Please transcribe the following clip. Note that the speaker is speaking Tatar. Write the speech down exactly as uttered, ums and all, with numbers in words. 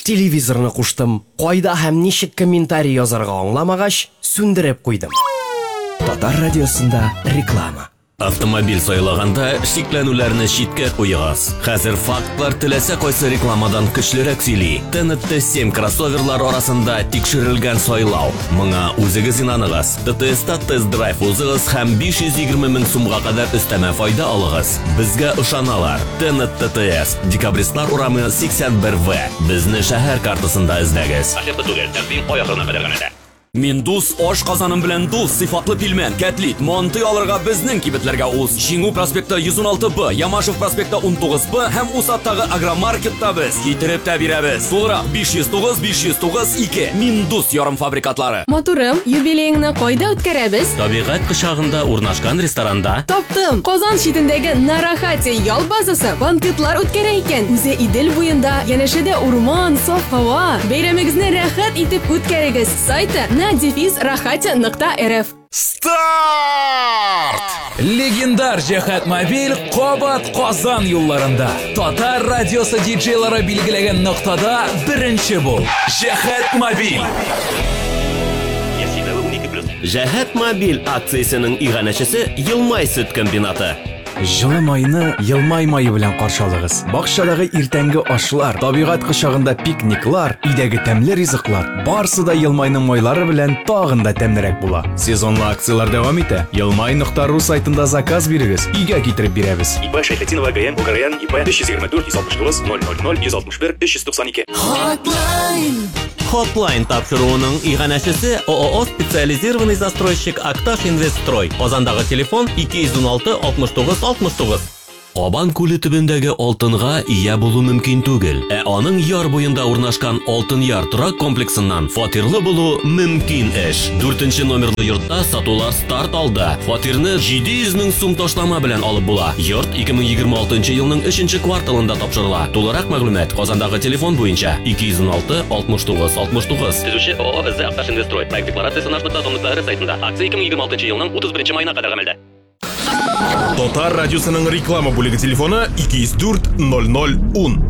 телевизорны куштым. Кайда һәм ничек комментарий язарга аңламагач, сүндереп куйдым. Татар радиосында реклама. Автомобиль сайлаганда шикләнүләрне читкә куегыз. Хәзер фактлар теләсә кайсы рекламадан көчлерәк сөйли. Т Н Т семь кроссоверлар арасында тикшерелгән сайлау. Моңа үзегез инаныгыз. Т Т С-та тест-драйв узыгыз һәм биш йөз егерме мең сумга кадәр өстәмә файда алыгыз. Безгә ышаналар. Т Н Т Т С, Декабристлар урамы сиксән бер В. Безне шәһәр картасында эзләгез. Ахырда түгел, тәкъдим аягына кадәр генә. Мин дус ош казаным белән дус сыйфатлы пилмән, кәтлит, монты алырга безнең кибетләргә уз. Җиңү проспекты йөз уналты Б, Ямашев проспекты ун тугыз Б һәм Усаттагы агромаркетта без китереп тә бирәбез. Тулырак биш йөз тугыз биш йөз тугыз ике. Мин дус ярым фабрикатлары. Матурым, юбилейыңны кайда үткәрәбез? Табигать кочагында урнашкан ресторанда. Таптым. Казан читендәге Нарахати ял базасы банкетлар үткәрә икән. Үзе Идел буенда, янәшәдә урман, саф һава. Бәйрәмегезне рәхәт итеп үткәрегез. Сайты на дефис рахати нокта эр эф. Старт! Легендар Җәһәт мобиль Кабат Казан юлларында. Татар радиосы диджейлары билгеләгән ноктада беренче бул. Җәһәт мобиль. Җәһәт мобиль акциясының иганәчесе Елмай сөт комбинаты. Җылы майны Елмай майы белән каршылыгыз. Бакчадагы иртәнге ашлар, табигать кочагында пикниклар, өйдәге тәмле ризыклар, барысы да Елмайның майлары белән тагын да тәмлерәк була. Сезонлы акциялар дәвам итә. елмай нокта ру сайтында заказ бирегез, өйгә китереп бирәбез. ИП Шәйхетдинова ГМ Украин ИП биш йөз егерме дүрт йөз алтмыш тугыз ноль ноль ноль йөз алтмыш бер өч йөз туксан ике. Hotline тапшыруының иганәчесе ООО специализированный застройщик Акташ Инвестстрой. Казандагы телефон ике йөз уналты алтмыш тугыз алтмыш тугыз. Кабан күле төбендәге алтынга ия булу мөмкин түгел. Ә аның яр буенда урнашкан Алтын яр торак комплексыннан фатирлы булу мөмкин эш. дүртенче номерлы йортта сатулар старт алды. Фатирны җиде йөз мең сум ташлама белән алып була. Йорт ике мең егерме алтынчы елның өченче кварталында тапшырыла. Тулырак мәгълүмат Казандагы телефон буенча ике йөз уналты алтмыш тугыз алтмыш тугыз. Төзүче ООО ЗЭ Акташ Инвестстрой. Проект декларациясе наш ТА сайтында. Акция ике мең егерме алтынчы елның утыз беренче маена кадәр гамәлдә. Татар радиосының реклама бүлеге телефоны ике йөз дүрт ноль ноль ун.